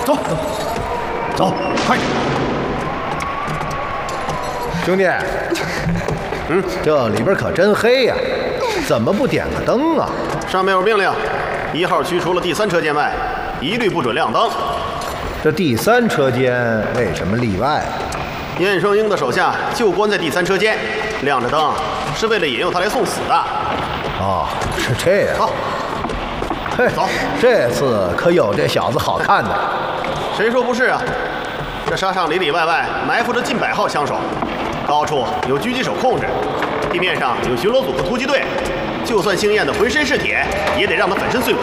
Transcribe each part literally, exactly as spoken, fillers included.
走，走，快点！兄弟，嗯，这里边可真黑呀，怎么不点个灯啊？ 上面有命令，一号区除了第三车间外，一律不准亮灯。 这第三车间为什么例外？ 燕圣英的手下就关在第三车间，亮着灯是为了引诱他来送死的。 哦，是这样。 走， 嘿， 走， 这次可有这小子好看的。 谁说不是啊？这沙上里里外外埋伏着近百号枪手，高处有狙击手控制，地面上有巡逻组和突击队。就算星焰的浑身是铁，也得让他粉身碎骨。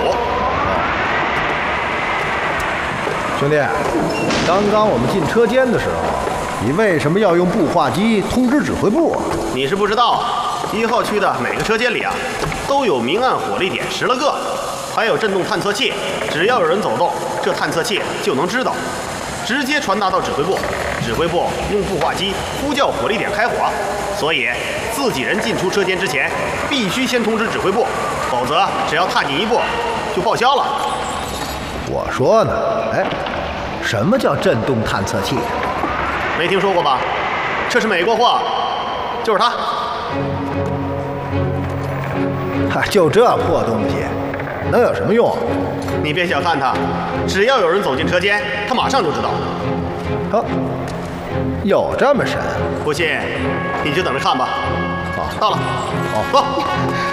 兄弟，刚刚我们进车间的时候，你为什么要用步话机通知指挥部啊？ 你是不知道，一号区的每个车间里啊，都有明暗火力点十来个，还有震动探测器，只要有人走动，这探测器就能知道，直接传达到指挥部。指挥部用步话机呼叫火力点开火，所以自己人进出车间之前，必须先通知指挥部，否则只要踏进一步，就报销了。 我说呢，哎，什么叫震动探测器？ 没听说过吧？这是美国货，就是它。 哈，就这破东西，能有什么用？ 你别小看它，只要有人走进车间，它马上就知道。 哦，有这么神？ 不信，你就等着看吧。 好， 到了， 好， 走。